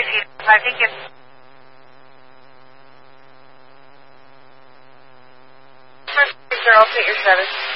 repeat. I think it's... Sir, I'll take your status.